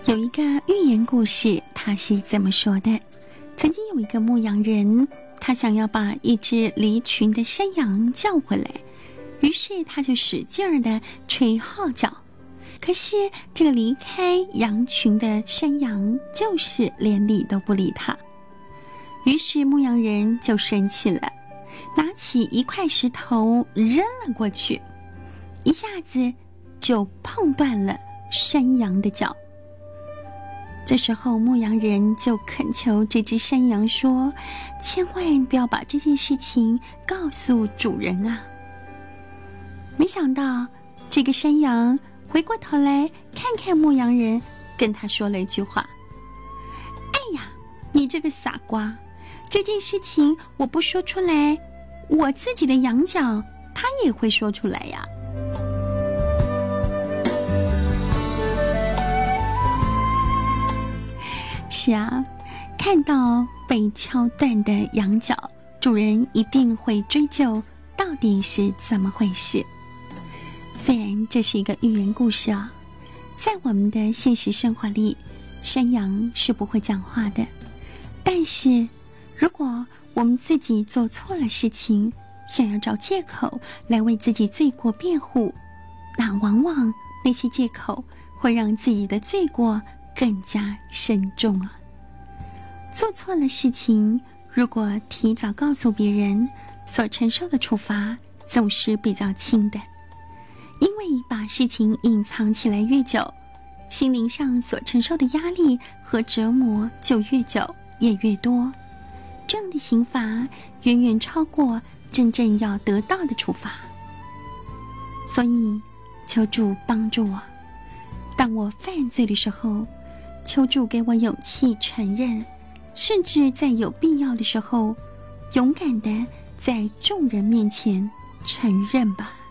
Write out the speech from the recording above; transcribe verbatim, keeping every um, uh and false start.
有一个寓言故事，他是这么说的：曾经有一个牧羊人，他想要把一只离群的山羊叫回来，于是他就使劲儿地吹号角。可是这个离开羊群的山羊就是连理都不理他，于是牧羊人就生气了，拿起一块石头扔了过去，一下子就碰断了山羊的脚。这时候牧羊人就恳求这只山羊说，千万不要把这件事情告诉主人啊。没想到这个山羊回过头来看看牧羊人，跟他说了一句话：哎呀，你这个傻瓜，这件事情我不说出来，我自己的羊角他也会说出来呀。是啊，看到被敲断的羊角，主人一定会追究到底是怎么回事。虽然这是一个寓言故事啊，在我们的现实生活里，山羊是不会讲话的。但是如果我们自己做错了事情，想要找借口来为自己罪过辩护，那往往那些借口会让自己的罪过更加深重啊。做错了事情，如果提早告诉别人，所承受的处罚总是比较轻的。因为把事情隐藏起来越久，心灵上所承受的压力和折磨就越久也越多，这样的刑罚远远超过真正要得到的处罚。所以求主帮助我，当我犯罪的时候，求主给我勇气承认，甚至在有必要的时候，勇敢地在众人面前承认吧。